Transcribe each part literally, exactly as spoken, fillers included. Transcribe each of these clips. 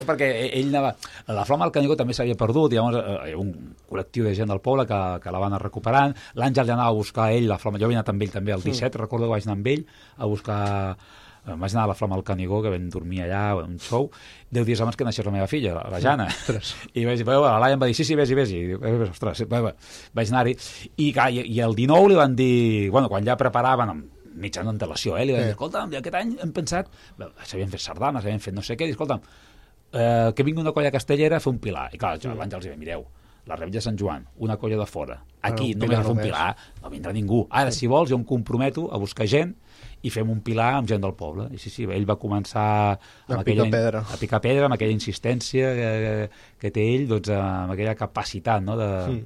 perquè ell anava... La Flama del Canigó també s'havia perdut, i llavors eh, un col·lectiu de gent del poble que, que la van anar recuperant. L'Àngel ja anava a buscar ell, la Flama... Jo vaig anar amb ell també el disset, mm. recordo que vaig anar amb ell a buscar... Vaig anar a la Flama del Canigó, que vam dormir allà, un show, deu dies abans que naixés la meva filla, la Jana. I vaig dir, la Laia em va dir, sí, sí, vés-hi, vés-hi. Ostres, vaig anar-hi. I, clar, i, i el dinou li van dir... Bueno, quan ja preparaven... Amb, mitjana d'antelació, eh? Li van dir, escolta'm, aquest any hem pensat... S'havien fet sardanes, s'havien fet no sé què, i escolta'm, eh, que vingui una colla castellera a fer un pilar. I clar, mm. l'Àngel els hi va, mireu, la Revetlla de Sant Joan, una colla de fora. Aquí bueno, només a fer un pilar, no vindrà ningú. Ara, si vols, jo em comprometo a buscar gent i fem un pilar amb gent del poble. I sí, sí, ell va començar amb a, aquella, picar pedra. a picar pedra, amb aquella insistència que, que té ell, doncs, amb aquella capacitat, no?, de...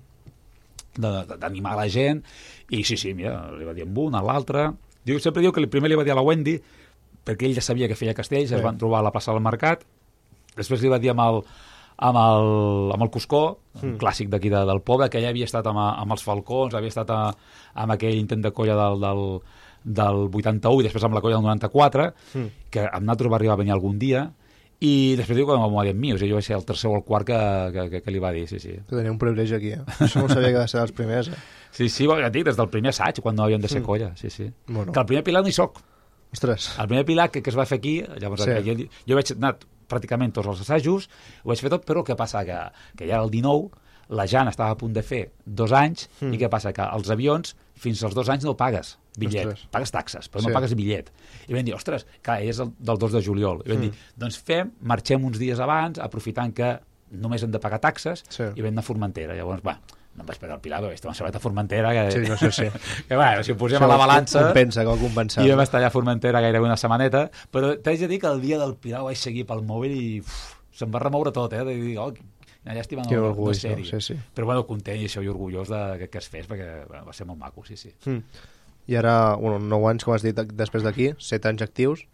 Mm. d'animar la gent. I sí, sí, mira, li va dir amb un, a l'altre... Jo sempre diu que primer li va dir a la Wendy, perquè ell ja sabia que feia castells, sí. Es van trobar a la plaça del Mercat, després li va dir amb el, amb el, amb el Cuscó, mm. un clàssic d'aquí de, del poble, que ella havia estat amb, amb els Falcons, havia estat a, amb aquell intent de colla del, del, del vuitanta-u i després amb la colla del noranta-quatre, mm. que amb nosaltres va arribar a venir algun dia, i després diu que m'ho va dir amb mi, o sigui, jo vaig ser el tercer o el quart que, que, que, que li va dir, sí, sí. Que tenia un privilegi aquí, eh? Això no sabia que va ser dels primers, eh? Sí, sí, ja dic, des del primer assaig, quan no havíem de ser mm. colla, sí, sí. Bueno. Que el primer pilar no hi soc. Ostres. El primer pilar que, que es va fer aquí, llavors sí. jo, jo vaig anar pràcticament tots els assajos, ho vaig fer tot, però què passa? Que, que ja el dinou, la Jana estava a punt de fer dos anys, mm. i què passa? Que els avions, fins als dos anys no pagues bitllet, ostres. Pagues taxes, però sí. no pagues bitllet. I vam dir, ostres, clar, és el, del dos de juliol. I vam mm. dir, doncs fem, marxem uns dies abans, aprofitant que només hem de pagar taxes, sí. i vam anar a Formentera. Llavors, va, no em vaig pagar el Pilar, perquè estem a Formentera, que, sí, no sé, sí. que bueno, si ho posem a la balança... Compensa, com compensar. I vam estar allà a Formentera gairebé una setmaneta, però t'haig de dir que el dia del Pilar vaig seguir pel mòbil i uf, se'm va remoure tot, eh? De dir, oh, una llàstima no, orgull, no ser-hi. No? Sí, sí. Però bueno, content i això i orgullós de, que, que es fes, perquè bueno, va ser molt maco, sí, sí. Mm. I ara, bueno, nou anys, com has dit, després d'aquí, set anys actius,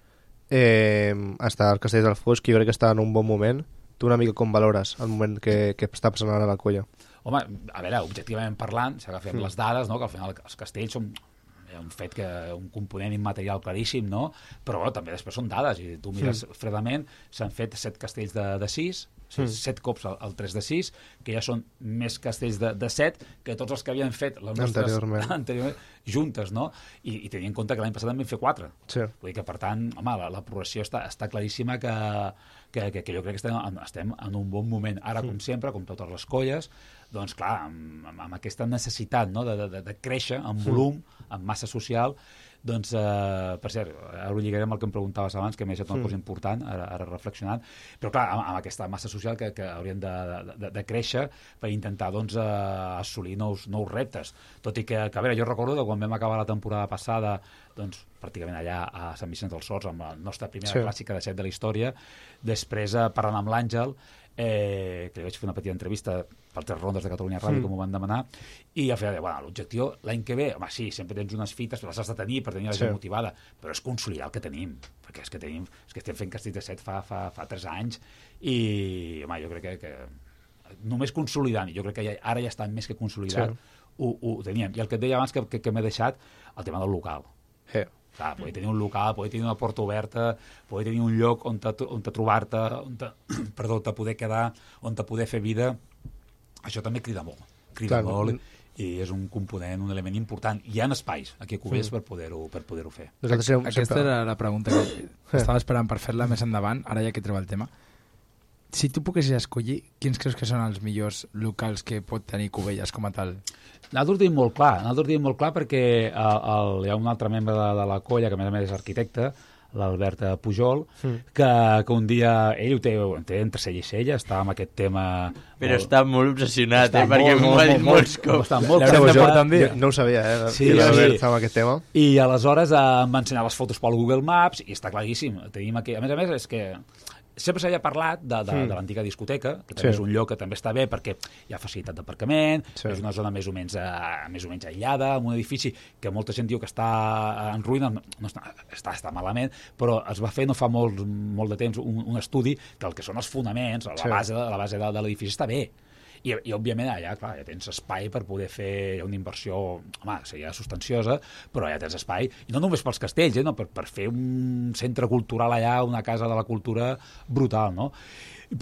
eh, està al Castells del Foix, que jo crec que està en un bon moment. Tu una mica com valores el moment que, que està passant ara la colla? Home, a veure, objectivament parlant, si agafem mm. les dades, no? Que al final els castells són un fet que un component immaterial claríssim, no? Però bueno, també després són dades, i tu mires mm. fredament, s'han fet set castells de, de sis, mm. set cops al, al tres de sis, que ja són més castells de, de set que tots els que havien fet les nostres anteriorment, anteriorment juntes, no? I, i tenint en compte que l'any passat en vam fer quatre. Sí. Vull dir que, per tant, home, la, la progressió està, està claríssima que, que, que, que jo crec que estem, estem en un bon moment. Ara, mm. com sempre, com totes les colles, doncs clar, amb, amb, amb aquesta necessitat, no?, de, de, de créixer en volum, mm. en massa social, doncs, eh, per cert, ara ho lligarem al que em preguntaves abans, que m'ha deixat una mm. cosa important, ara, ara reflexionant, però clar, amb, amb aquesta massa social que, que haurien de, de, de créixer per intentar, doncs, eh, assolir nous, nous reptes. Tot i que, que, a veure, jo recordo que quan vam acabar la temporada passada, doncs, pràcticament allà a Sant Vicenç dels Horts, amb la nostra primera sí. clàssica de set de la història, després, eh, parlant amb l'Àngel, eh, que li vaig fer una petita entrevista per tres rondes de Catalunya Ràdio, mm. com ho van demanar, i ja feia, bueno, l'objectiu l'any que ve, home, sí, sempre tens unes fites, però les has de tenir per tenir la gent sí. motivada, però és consolidar el que tenim, perquè és que tenim, és que estem fent castells de set fa, fa, fa tres anys, i, home, jo crec que, que només consolidant, jo crec que ja, ara ja està més que consolidat, sí. ho, ho teníem. I el que et deia abans que, que, que m'he deixat, el tema del local. Sí. Clar, poder tenir un local, poder tenir una porta oberta, poder tenir un lloc on te, on te trobar-te, on te, perdó, on te poder quedar, on te poder fer vida, això també crida molt. Crida Clar, molt no. I és un component, un element important. Hi ha espais aquí a Cubers mm. per poder-ho per poder-ho fer. Aquesta sempre... era la pregunta que estava esperant per fer-la més endavant, ara ja que treu el tema. Si tu poguessis escollir, quins creus que són els millors locals que pot tenir Cubelles com a tal? Nosaltres tenim molt clar, nosaltres tenim molt clar perquè el, el, hi ha un altre membre de, de la colla, que a més a més és arquitecte, l'Albert Pujol, mm. que, que un dia ell ho té, ho té entre cella i cella, està amb aquest tema... Però molt, està molt obsessionat, està eh, molt, perquè m'ho ha dit molts cops. Està molt jo, no ho sabia, eh? Sí, l'Albert sí. estava amb aquest tema. I aleshores eh, em va ensenyar les fotos pel Google Maps i està claríssim. Tenim aquí, a més a més, és que sempre s'havia parlat de, de, mm. de l'antiga discoteca, que també sí. és un lloc que també està bé perquè hi ha facilitat d'aparcament, sí. és una zona més o menys, uh, més o menys aïllada, amb un edifici que molta gent diu que està en ruïna, no, no està, està, està malament, però es va fer no fa molt, molt de temps un, un estudi del que són els fonaments, la sí. base, la base de, de l'edifici està bé. I, i òbviament allà, clar, ja tens espai per poder fer una inversió, home, seria substanciosa, però ja tens espai, i no només pels castells, eh, no, per, per fer un centre cultural allà, una casa de la cultura brutal, no?